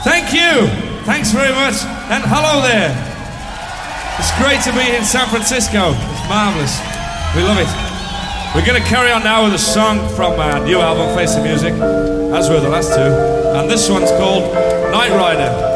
Thank you. Thanks very much. And hello there. It's great to be in San Francisco. It's marvelous. We love it. We're going to carry on now with a song from our new album, Face the Music, as were the last two. And this one's called Night Rider.